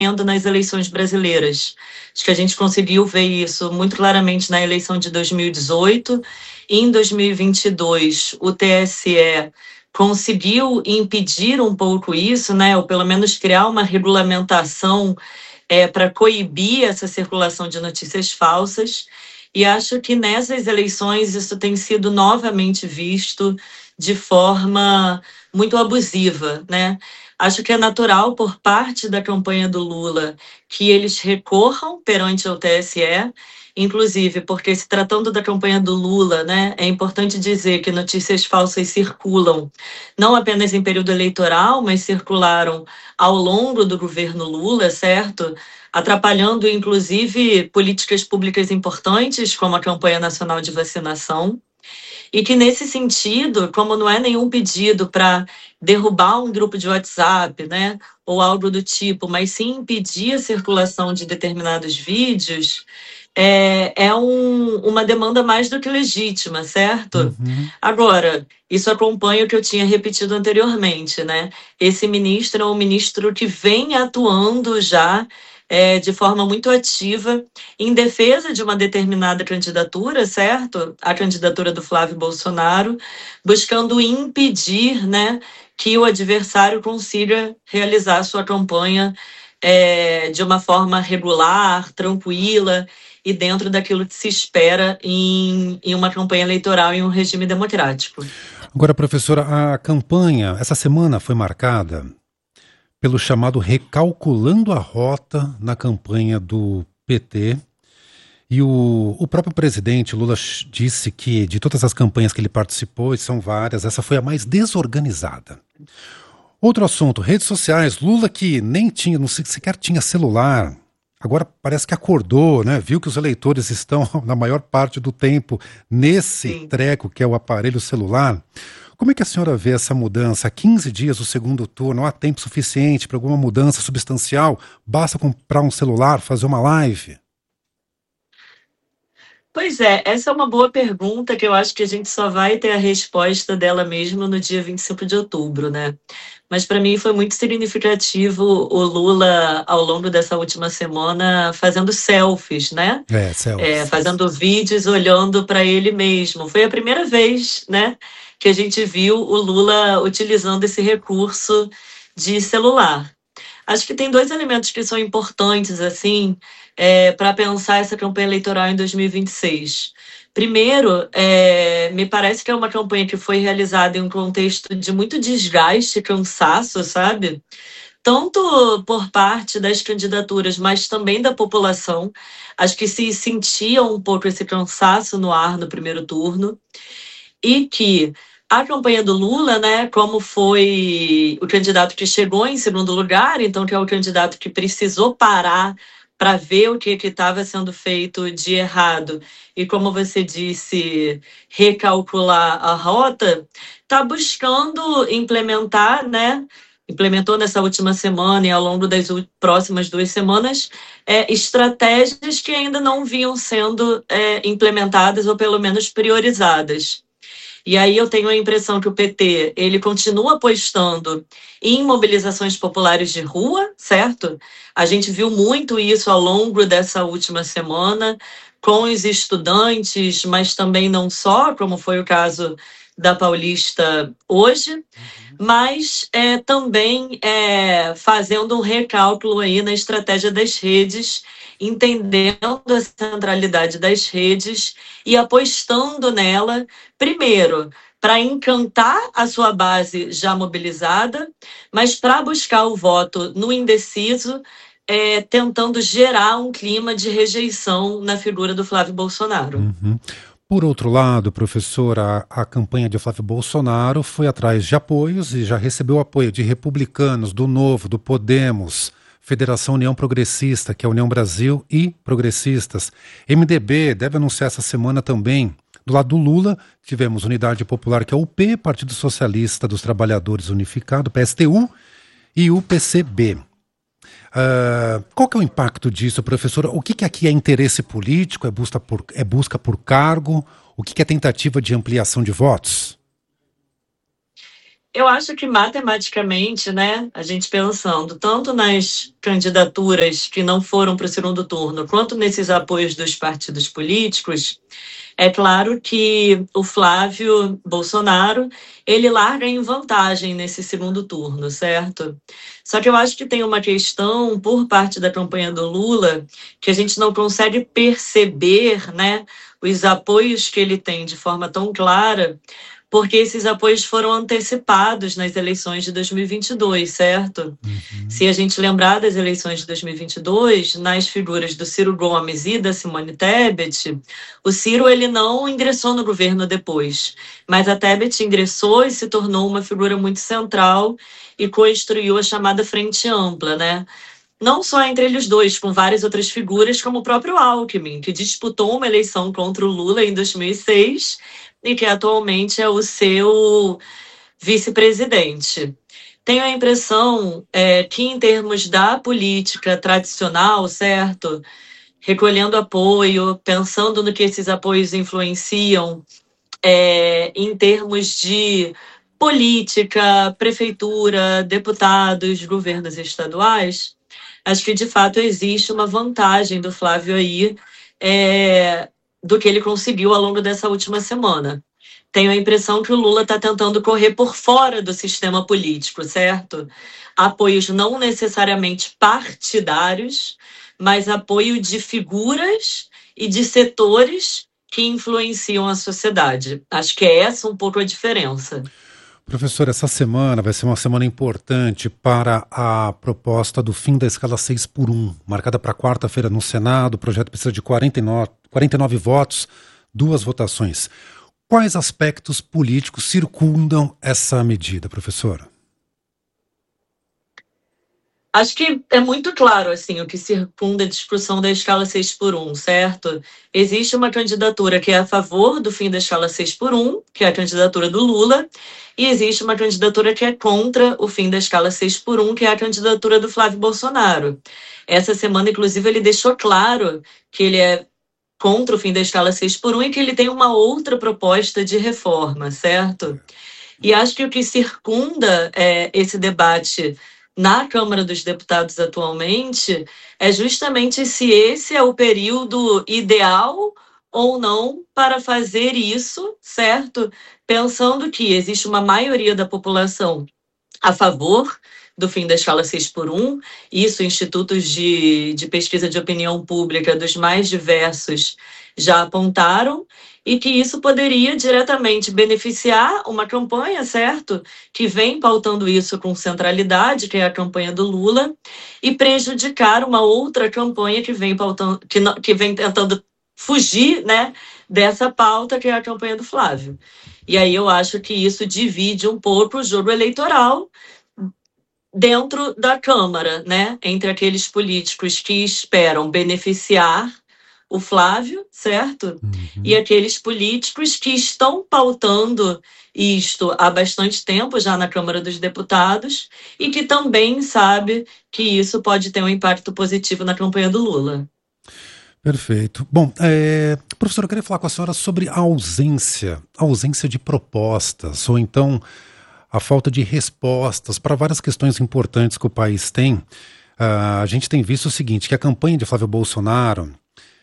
nas eleições brasileiras. Acho que a gente conseguiu ver isso muito claramente na eleição de 2018. Em 2022, o TSE conseguiu impedir um pouco isso, né, ou pelo menos criar uma regulamentação para coibir essa circulação de notícias falsas. E acho que nessas eleições isso tem sido novamente visto de forma muito abusiva, né? Acho que é natural por parte da campanha do Lula que eles recorram perante o TSE, inclusive porque se tratando da campanha do Lula, né, é importante dizer que notícias falsas circulam não apenas em período eleitoral, mas circularam ao longo do governo Lula, certo? Atrapalhando, inclusive, políticas públicas importantes, como a campanha nacional de vacinação. E que, nesse sentido, como não é nenhum pedido para derrubar um grupo de WhatsApp, né, ou algo do tipo, mas sim impedir a circulação de determinados vídeos, uma demanda mais do que legítima, certo? Uhum. Agora, isso acompanha o que eu tinha repetido anteriormente, né? Esse ministro é um ministro que vem atuando já de forma muito ativa em defesa de uma determinada candidatura, certo? A candidatura do Flávio Bolsonaro, buscando impedir, né, que o adversário consiga realizar sua campanha de uma forma regular, tranquila e dentro daquilo que se espera em uma campanha eleitoral em um regime democrático. Agora, professora, a campanha, essa semana foi marcada pelo chamado recalculando a rota na campanha do PT. E o próprio presidente Lula disse que de todas as campanhas que ele participou, e são várias, essa foi a mais desorganizada. Outro assunto, redes sociais. Lula que nem tinha, não sei, sequer tinha celular, agora parece que acordou, né? Viu que os eleitores estão, na maior parte do tempo, nesse Sim. treco que é o aparelho celular. Como é que a senhora vê essa mudança? Há 15 dias do segundo turno, não há tempo suficiente para alguma mudança substancial? Basta comprar um celular, fazer uma live? Pois é, essa é uma boa pergunta que eu acho que a gente só vai ter a resposta dela mesmo no dia 25 de outubro, né? Mas para mim foi muito significativo o Lula, ao longo dessa última semana, fazendo selfies, né? É, selfies. Fazendo vídeos olhando para ele mesmo. Foi a primeira vez, né, que a gente viu o Lula utilizando esse recurso de celular. Acho que tem dois elementos que são importantes, assim, para pensar essa campanha eleitoral em 2026. Primeiro, me parece que é uma campanha que foi realizada em um contexto de muito desgaste, cansaço, sabe? Tanto por parte das candidaturas, mas também da população. Acho que se sentia um pouco esse cansaço no ar no primeiro turno. E que a campanha do Lula, né, como foi o candidato que chegou em segundo lugar, então que é o candidato que precisou parar para ver o que estava sendo feito de errado e, como você disse, recalcular a rota, está buscando implementar, né? Implementou nessa última semana e ao longo das próximas 2 semanas estratégias que ainda não vinham sendo implementadas ou pelo menos priorizadas. E aí eu tenho a impressão que o PT ele continua apostando em mobilizações populares de rua, certo? A gente viu muito isso ao longo dessa última semana com os estudantes, mas também não só, como foi o caso da Paulista hoje, mas também fazendo um recálculo aí na estratégia das redes, entendendo a centralidade das redes e apostando nela, primeiro, para encantar a sua base já mobilizada, mas para buscar o voto no indeciso, tentando gerar um clima de rejeição na figura do Flávio Bolsonaro. Uhum. Por outro lado, professor, a campanha de Flávio Bolsonaro foi atrás de apoios e já recebeu apoio de republicanos, do Novo, do Podemos, Federação União Progressista, que é a União Brasil, e progressistas. MDB deve anunciar essa semana também. Do lado do Lula, tivemos Unidade Popular, que é o UP, Partido Socialista dos Trabalhadores Unificado, PSTU, e o PCB. Qual que é o impacto disso, professora? O que aqui é interesse político, é busca por cargo? O que é tentativa de ampliação de votos? Eu acho que matematicamente, né, a gente pensando tanto nas candidaturas que não foram para o segundo turno, quanto nesses apoios dos partidos políticos, é claro que o Flávio Bolsonaro, ele larga em vantagem nesse segundo turno, certo? Só que eu acho que tem uma questão por parte da campanha do Lula que a gente não consegue perceber, né, os apoios que ele tem de forma tão clara, porque esses apoios foram antecipados nas eleições de 2022, certo? Uhum. Se a gente lembrar das eleições de 2022, nas figuras do Ciro Gomes e da Simone Tebet, o Ciro ele não ingressou no governo depois, mas a Tebet ingressou e se tornou uma figura muito central e construiu a chamada Frente Ampla, né? Não só entre eles dois, com várias outras figuras, como o próprio Alckmin, que disputou uma eleição contra o Lula em 2006 e que atualmente é o seu vice-presidente. Tenho a impressão que, em termos da política tradicional, certo? Recolhendo apoio, pensando no que esses apoios influenciam, em termos de política, prefeitura, deputados, governos estaduais, acho que de fato existe uma vantagem do Flávio aí, do que ele conseguiu ao longo dessa última semana. Tenho a impressão que o Lula está tentando correr por fora do sistema político, certo? Apoios não necessariamente partidários, mas apoio de figuras e de setores que influenciam a sociedade. Acho que é essa um pouco a diferença. Professor, essa semana vai ser uma semana importante para a proposta do fim da escala 6 por 1, marcada para quarta-feira no Senado. O projeto precisa de 49 votos, duas votações. Quais aspectos políticos circundam essa medida, professora? Acho que é muito claro assim o que circunda a discussão da escala 6 por 1, certo? Existe uma candidatura que é a favor do fim da escala 6 por 1, que é a candidatura do Lula, e existe uma candidatura que é contra o fim da escala 6 por 1, que é a candidatura do Flávio Bolsonaro. Essa semana, inclusive, ele deixou claro que ele é contra o fim da escala 6 por 1 e que ele tem uma outra proposta de reforma, certo? E acho que o que circunda esse debate na Câmara dos Deputados atualmente é justamente se esse é o período ideal ou não para fazer isso, certo? Pensando que existe uma maioria da população a favor do fim da escala 6 por 1, isso institutos de pesquisa de opinião pública dos mais diversos já apontaram, e que isso poderia diretamente beneficiar uma campanha, certo? Que vem pautando isso com centralidade, que é a campanha do Lula, e prejudicar uma outra campanha que vem pautando, que vem tentando fugir, né, dessa pauta, que é a campanha do Flávio. E aí eu acho que isso divide um pouco o jogo eleitoral dentro da Câmara, né, entre aqueles políticos que esperam beneficiar o Flávio, certo? E Uhum. aqueles políticos que estão pautando isto há bastante tempo já na Câmara dos Deputados e que também sabe que isso pode ter um impacto positivo na campanha do Lula. Perfeito. Bom, professor, eu queria falar com a senhora sobre a ausência de propostas, ou então a falta de respostas para várias questões importantes que o país tem. A gente tem visto o seguinte, que a campanha de Flávio Bolsonaro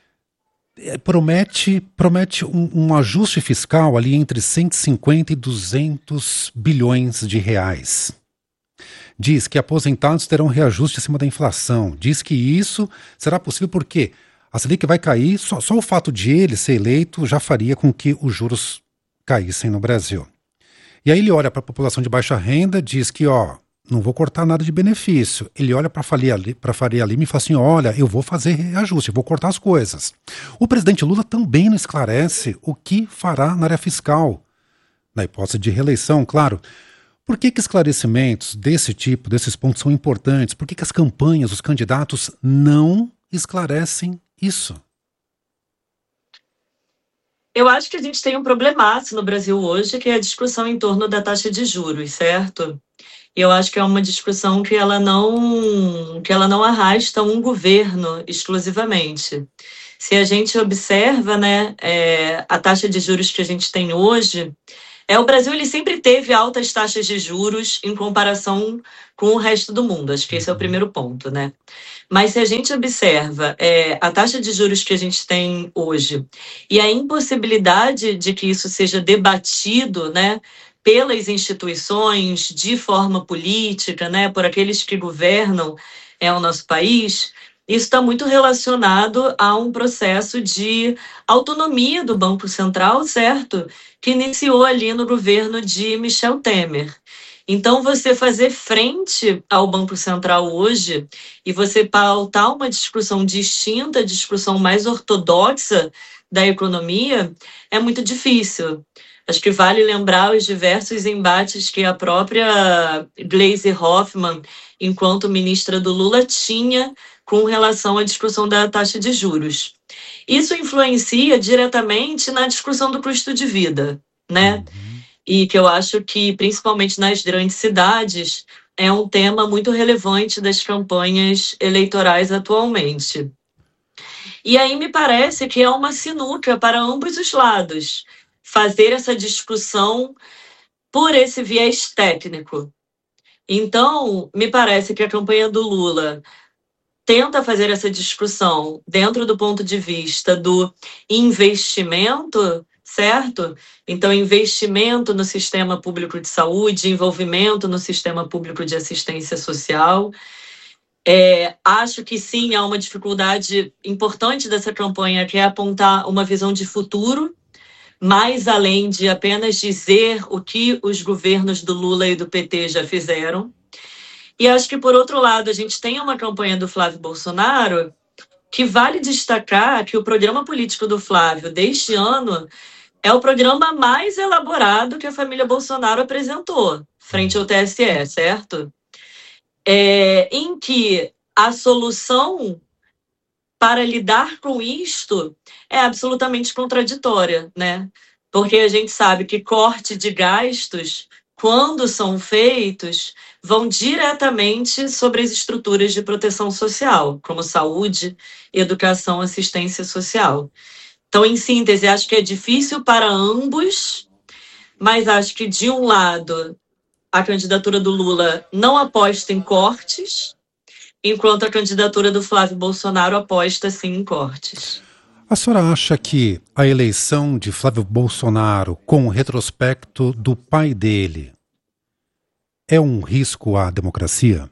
promete um ajuste fiscal ali entre 150 e 200 bilhões de reais. Diz que aposentados terão reajuste acima da inflação. Diz que isso será possível porque a Selic vai cair, só o fato de ele ser eleito já faria com que os juros caíssem no Brasil. E aí ele olha para a população de baixa renda, diz que, ó, não vou cortar nada de benefício. Ele olha para Faria Lima e fala assim, olha, eu vou fazer reajuste, eu vou cortar as coisas. O presidente Lula também não esclarece o que fará na área fiscal, na hipótese de reeleição, claro. Por que esclarecimentos desse tipo, desses pontos são importantes? Por que as campanhas, os candidatos não esclarecem isso? Eu acho que a gente tem um problemaço no Brasil hoje, que é a discussão em torno da taxa de juros, certo? E eu acho que é uma discussão que ela não arrasta um governo exclusivamente. Se a gente observa, né, a taxa de juros que a gente tem hoje, O Brasil ele sempre teve altas taxas de juros em comparação com o resto do mundo. Acho que esse é o primeiro ponto, né? Mas se a gente observa a taxa de juros que a gente tem hoje e a impossibilidade de que isso seja debatido, né, pelas instituições de forma política, né, por aqueles que governam o nosso país, isso está muito relacionado a um processo de autonomia do Banco Central, certo? Que iniciou ali no governo de Michel Temer. Então, você fazer frente ao Banco Central hoje e você pautar uma discussão distinta, discussão mais ortodoxa da economia, é muito difícil. Acho que vale lembrar os diversos embates que a própria Gleisi Hoffmann, enquanto ministra do Lula, tinha com relação à discussão da taxa de juros. Isso influencia diretamente na discussão do custo de vida, né? E que eu acho que, principalmente nas grandes cidades, é um tema muito relevante das campanhas eleitorais atualmente. E aí me parece que é uma sinuca para ambos os lados fazer essa discussão por esse viés técnico. Então, me parece que a campanha do Lula tenta fazer essa discussão dentro do ponto de vista do investimento, certo? Então, investimento no sistema público de saúde, envolvimento no sistema público de assistência social. Acho que sim, há uma dificuldade importante dessa campanha, que é apontar uma visão de futuro, mais além de apenas dizer o que os governos do Lula e do PT já fizeram. E acho que, por outro lado, a gente tem uma campanha do Flávio Bolsonaro que vale destacar que o programa político do Flávio deste ano é o programa mais elaborado que a família Bolsonaro apresentou frente ao TSE, certo? Em que a solução para lidar com isto é absolutamente contraditória, né? Porque a gente sabe que corte de gastos, quando são feitos, vão diretamente sobre as estruturas de proteção social, como saúde, educação, assistência social. Então, em síntese, acho que é difícil para ambos, mas acho que, de um lado, a candidatura do Lula não aposta em cortes, enquanto a candidatura do Flávio Bolsonaro aposta, sim, em cortes. A senhora acha que a eleição de Flávio Bolsonaro, com o retrospecto do pai dele, é um risco à democracia?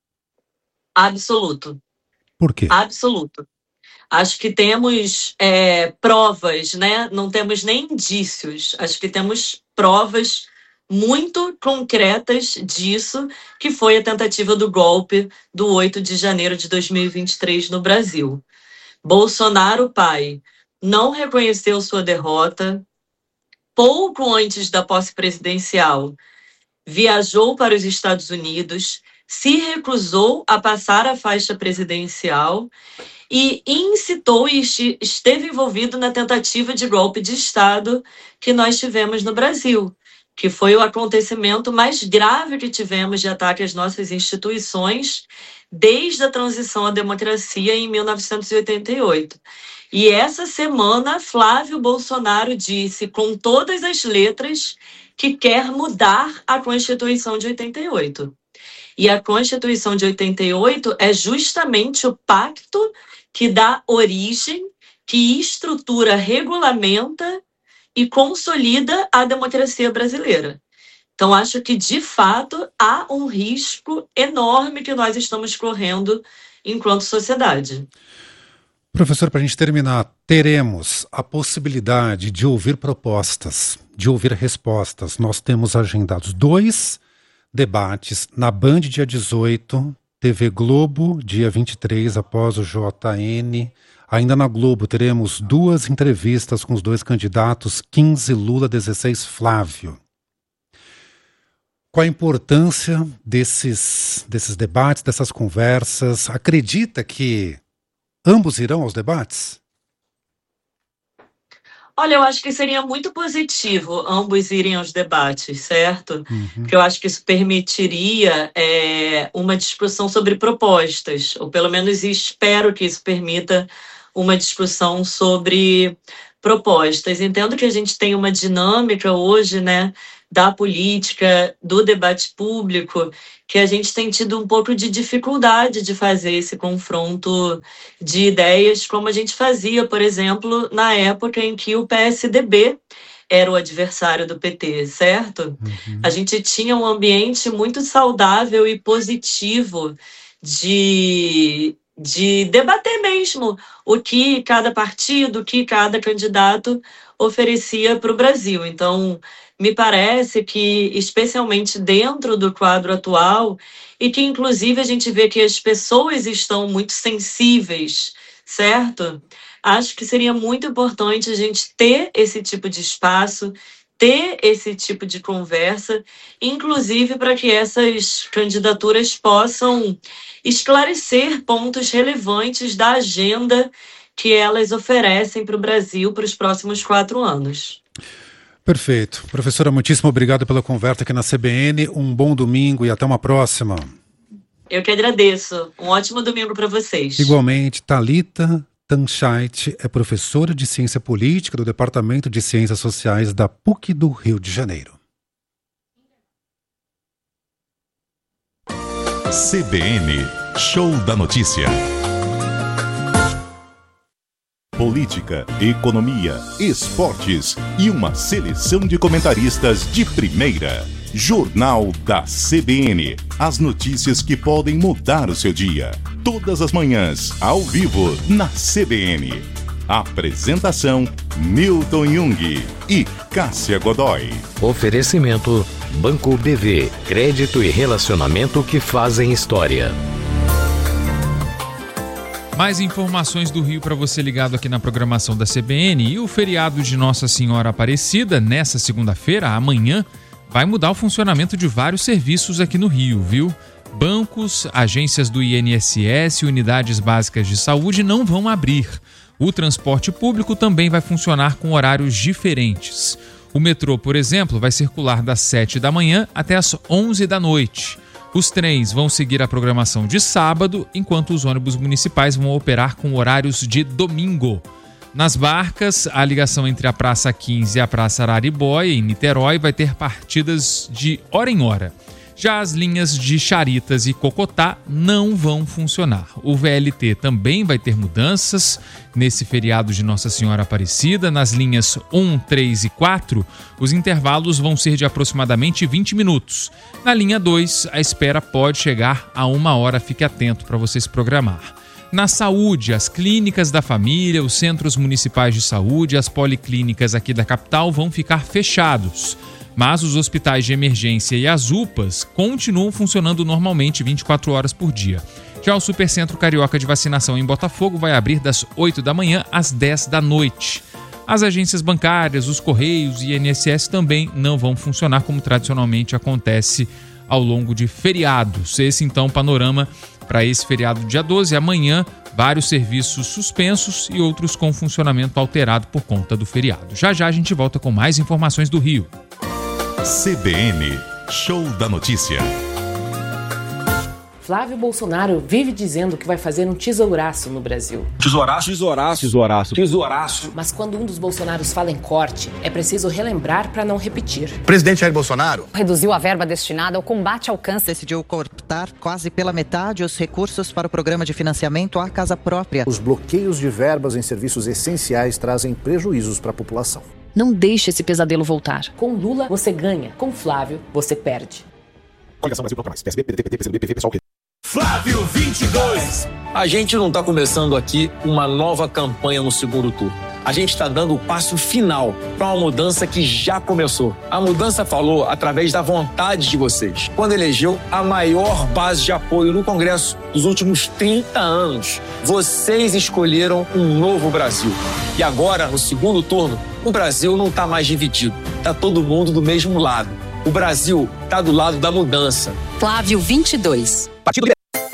Absoluto. Por quê? Absoluto. Acho que temos provas, né? Não temos nem indícios. Acho que temos provas muito concretas disso, que foi a tentativa do golpe do 8 de janeiro de 2023 no Brasil. Bolsonaro, pai, não reconheceu sua derrota. Pouco antes da posse presidencial, viajou para os Estados Unidos, se recusou a passar a faixa presidencial e incitou e esteve envolvido na tentativa de golpe de Estado que nós tivemos no Brasil, que foi o acontecimento mais grave que tivemos de ataque às nossas instituições desde a transição à democracia em 1988. E essa semana, Flávio Bolsonaro disse, com todas as letras, que quer mudar a Constituição de 88. E a Constituição de 88 é justamente o pacto que dá origem, que estrutura, regulamenta e consolida a democracia brasileira. Então, acho que, de fato, há um risco enorme que nós estamos correndo enquanto sociedade. Professor, para a gente terminar, teremos a possibilidade de ouvir propostas, de ouvir respostas. Nós temos agendados 2 debates na Band dia 18, TV Globo dia 23, após o JN. Ainda na Globo teremos 2 entrevistas com os 2 candidatos, 15 Lula, 16 Flávio. Qual a importância desses debates, dessas conversas? Acredita que ambos irão aos debates? Olha, eu acho que seria muito positivo ambos irem aos debates, certo? Porque eu acho que isso permitiria uma discussão sobre propostas, ou pelo menos espero que isso permita uma discussão sobre propostas. Entendo que a gente tem uma dinâmica hoje, né, da política, do debate público, que a gente tem tido um pouco de dificuldade de fazer esse confronto de ideias, como a gente fazia, por exemplo, na época em que o PSDB era o adversário do PT, certo? A gente tinha um ambiente muito saudável e positivo de debater mesmo o que cada partido, o que cada candidato oferecia para o Brasil. Então, me parece que, especialmente dentro do quadro atual, e que inclusive a gente vê que as pessoas estão muito sensíveis, certo? Acho que seria muito importante a gente ter esse tipo de espaço, ter esse tipo de conversa, inclusive para que essas candidaturas possam esclarecer pontos relevantes da agenda que elas oferecem para o Brasil para os próximos 4 anos. Perfeito. Professora, muitíssimo obrigado pela conversa aqui na CBN. Um bom domingo e até uma próxima. Eu que agradeço. Um ótimo domingo para vocês. Igualmente, Thalita Tanchait é professora de Ciência Política do Departamento de Ciências Sociais da PUC do Rio de Janeiro. CBN, Show da Notícia. Política, economia, esportes e uma seleção de comentaristas de primeira. Jornal da CBN. As notícias que podem mudar o seu dia. Todas as manhãs, ao vivo, na CBN. Apresentação: Milton Jung e Cássia Godoy. Oferecimento: Banco BV. Crédito e relacionamento que fazem história. Mais informações do Rio para você ligado aqui na programação da CBN. E o feriado de Nossa Senhora Aparecida, nessa segunda-feira, amanhã, vai mudar o funcionamento de vários serviços aqui no Rio, viu? Bancos, agências do INSS e unidades básicas de saúde não vão abrir. O transporte público também vai funcionar com horários diferentes. O metrô, por exemplo, vai circular das 7 da manhã até as 11 da noite. Os trens vão seguir a programação de sábado, enquanto os ônibus municipais vão operar com horários de domingo. Nas barcas, a ligação entre a Praça 15 e a Praça Araribóia, em Niterói, vai ter partidas de hora em hora. Já as linhas de Charitas e Cocotá não vão funcionar. O VLT também vai ter mudanças nesse feriado de Nossa Senhora Aparecida. Nas linhas 1, 3 e 4, os intervalos vão ser de aproximadamente 20 minutos. Na linha 2, a espera pode chegar a 1 hora. Fique atento para você se programar. Na saúde, as clínicas da família, os centros municipais de saúde, as policlínicas aqui da capital vão ficar fechados. Mas os hospitais de emergência e as UPAs continuam funcionando normalmente 24 horas por dia. Já o Supercentro Carioca de Vacinação em Botafogo vai abrir das 8 da manhã às 10 da noite. As agências bancárias, os Correios e INSS também não vão funcionar como tradicionalmente acontece ao longo de feriados. Esse então panorama para esse feriado dia 12. Amanhã, vários serviços suspensos e outros com funcionamento alterado por conta do feriado. Já já a gente volta com mais informações do Rio. CBN, Show da Notícia. Flávio Bolsonaro vive dizendo que vai fazer um tesouraço no Brasil. Tesouraço, tesouraço, tesouraço, tesouraço. Mas quando um dos Bolsonaros fala em corte, é preciso relembrar para não repetir. O presidente Jair Bolsonaro reduziu a verba destinada ao combate ao câncer. Decidiu cortar quase pela metade os recursos para o programa de financiamento à casa própria. Os bloqueios de verbas em serviços essenciais trazem prejuízos para a população. Não deixe esse pesadelo voltar. Com Lula, você ganha. Com Flávio, você perde. Coligação Brasil Mais. PSB, PDT, PT, PCdoB, PV, PSOL. Flávio 22. A gente não está começando aqui uma nova campanha no segundo turno. A gente está dando o passo final para uma mudança que já começou. A mudança falou através da vontade de vocês. Quando elegeu a maior base de apoio no Congresso dos últimos 30 anos. Vocês escolheram um novo Brasil. E agora, no segundo turno, o Brasil não está mais dividido. Está todo mundo do mesmo lado. O Brasil está do lado da mudança. Flávio 22. Partido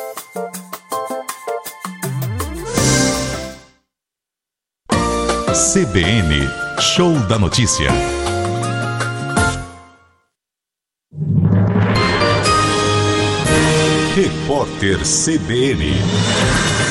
CBN, Show da Notícia. Repórter CBN.